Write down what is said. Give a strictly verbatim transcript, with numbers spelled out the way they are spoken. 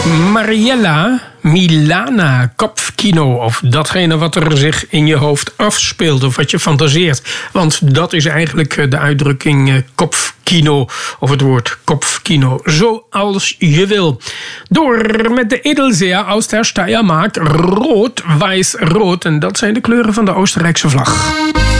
Mariella Milana, kopfkino. Of datgene wat er zich in je hoofd afspeelt. Of wat je fantaseert. Want dat is eigenlijk de uitdrukking kopfkino. Of het woord kopfkino. Zoals je wil. Door met de Edelseer aus der Steiermark. Rood, Weiß, Rood. En dat zijn de kleuren van de Oostenrijkse vlag.